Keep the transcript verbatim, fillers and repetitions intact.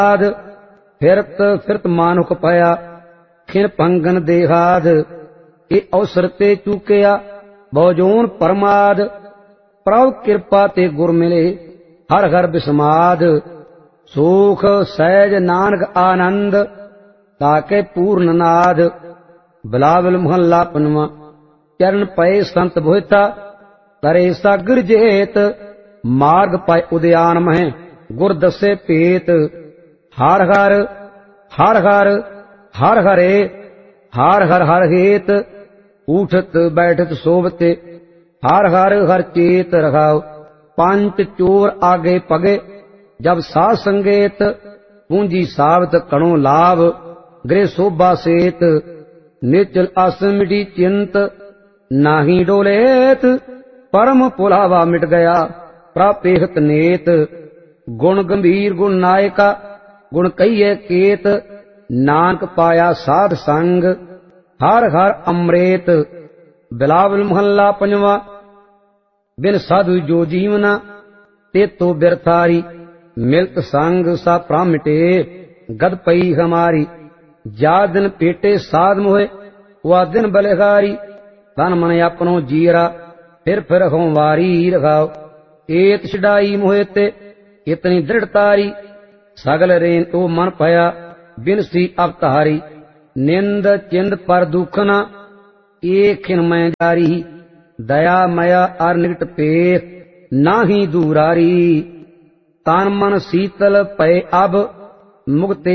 आद फिरत फिरत मानुख पाया खिन पंगन देहाद ये अवसर ते चूकिया बहुजोन परमाद प्रभ कृपा ते गुर मिले हर हर बिस्माद सुख सहज नानक आनंद ताके पूर्ण नाद बिलावल महला पनवा चरण पए संत भोता करे सागर जेत मार्ग पाए उद्यान मह गुर दसे पेत हर हर हर हर हर हरे हर हर हर हेत उठत बैठत सोबते हर हर हर चेत रखाओ पंच चोर आगे पगे जब सा संगेत पूंजी सावत कणो लाभ गृह शोभा सेत निचल अस मिटी चिंत नाही डोलेत परम पुलावा मिट गया प्रापेहत नेत गुण गंभीर गुण नायका गुण कहिए केत नानक पाया साध संग हर हर अमृत बिलावल महला पंजवा बिन साधु जो जीवना ते तो बिरथारी मिलत संग सा प्रामिटे गद पई हमारी जा दिन पेटे साध मोहे वह दिन बलिहारी तन मन अपनो जीरा फिर फिर हों वारी रखाओ एत छड़ाई मोहे ते इतनी दृढ़तारी सगल रेन तो मन पया बिन सी अवतारी निंद चिंद पर दुखना एक खिन मैं जारी दया मया अर निकट पेख नाही दूरारी तन मन शीतल पय अब मुक्ति